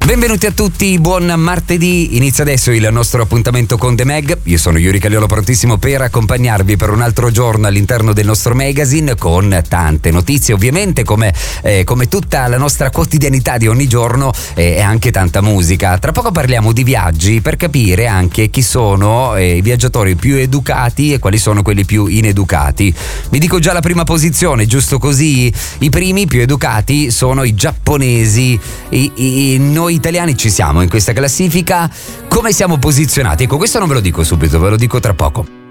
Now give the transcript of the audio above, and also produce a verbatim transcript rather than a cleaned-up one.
Benvenuti a tutti, buon martedì. Inizia adesso il nostro appuntamento con The Mag. Io sono Yuri Cagliolo, prontissimo per accompagnarvi per un altro giorno all'interno del nostro magazine con tante notizie, ovviamente come, eh, come tutta la nostra quotidianità di ogni giorno, eh, e anche tanta musica. Tra poco parliamo di viaggi per capire anche chi sono eh, i viaggiatori più educati e quali sono quelli più ineducati. Vi dico già la prima posizione, giusto così. I primi più educati sono i giapponesi. I, i, noi italiani ci siamo in questa classifica. Come siamo posizionati? Ecco, questo non ve lo dico subito, ve lo dico tra poco.